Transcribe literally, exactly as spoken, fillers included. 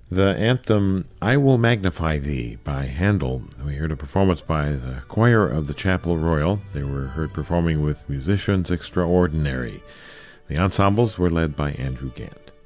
The anthem I Will Magnify Thee by Handel. We heard a performance by the choir of the Chapel Royal. They were heard performing with musicians extraordinary. The ensembles were led by Andrew Gant.